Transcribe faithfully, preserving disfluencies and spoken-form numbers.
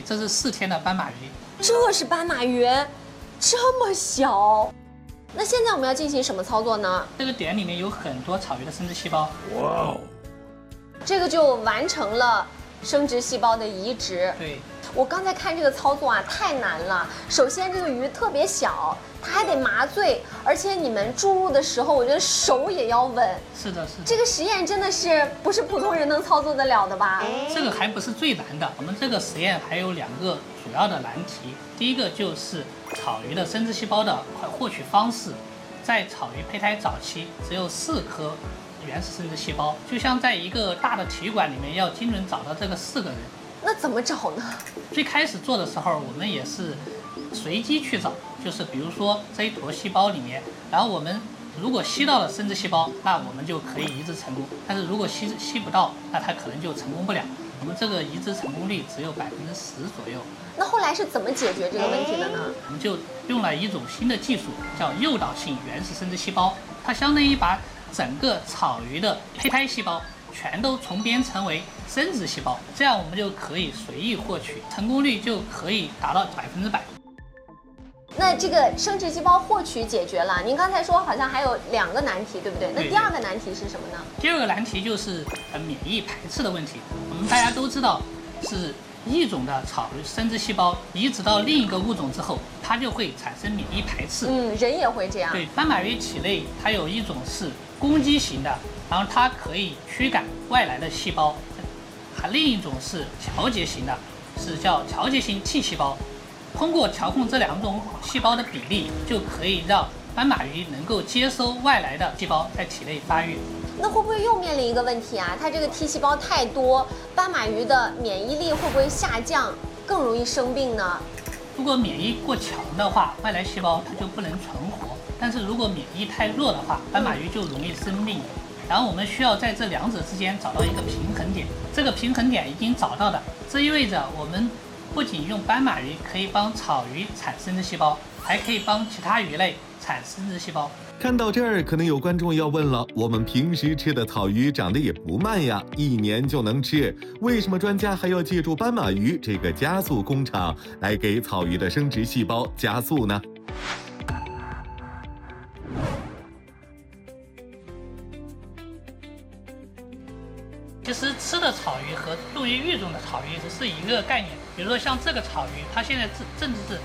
这是四天的斑马鱼。 这是斑马鱼，这么小。那现在我们要进行什么操作呢？ 这个点里面有很多草鱼的生殖细胞。哇哦！ 这个就完成了生殖细胞的移植。 对。 我刚才看这个操作啊，太难了。首先，这个鱼特别小，它还得麻醉，而且你们注入的时候，我觉得手也要稳。 是的，是的。 这个实验真的是不是普通人能操作得了的吧？ 这个还不是最难的，我们这个实验还有两个主要的难题。第一个就是草鱼的生殖细胞的获取方式，在草鱼胚胎早期只有四颗原始生殖细胞，就像在一个大的体育馆里面要精准找到这个四个人。 那怎么找呢？ 最开始做的时候，我们也是随机去找，就是比如说这一坨细胞里面，然后我们如果吸到了生殖细胞，那我们就可以移植成功；但是如果吸吸不到，那它可能就成功不了。我们这个移植成功率只有百分之十左右。 那后来是怎么解决这个问题的呢？ 我们就用了一种新的技术，叫诱导性原始生殖细胞，它相当于把整个草鱼的胚胎细胞全都重编成为生殖细胞，这样我们就可以随意获取，成功率就可以达到百分之百。 那这个生殖细胞获取解决了，您刚才说好像还有两个难题，对不对？那第二个难题是什么呢？ 第二个难题就是呃免疫排斥的问题。我们大家都知道，是一种的草鱼生殖细胞移植到另一个物种之后，它就会产生免疫排斥。 嗯，人也会这样。 对，斑马鱼体内它有一种是攻击型的，然后它可以驱赶外来的细胞，还另一种是调节型的，是叫调节型 T 细胞。通过调控这两种细胞的比例，就可以让斑马鱼能够接收外来的细胞在体内发育。 那会不会又面临一个问题啊？它这个 T 细胞太多，斑马鱼的免疫力会不会下降，更容易生病呢？ 如果免疫过强的话，外来细胞它就不能存活；但是如果免疫太弱的话，斑马鱼就容易生病。然后我们需要在这两者之间找到一个平衡点，这个平衡点已经找到的，这意味着我们不仅用斑马鱼可以帮草鱼产生殖细胞，还可以帮其他鱼类产生殖细胞。 看到这儿，可能有观众要问了：我们平时吃的草鱼长得也不慢呀，一年就能吃，为什么专家还要借助斑马鱼这个加速工厂来给草鱼的生殖细胞加速呢？ 其实吃的草鱼和用于育种的草鱼只是一个概念。比如说像这个草鱼，它现在正正是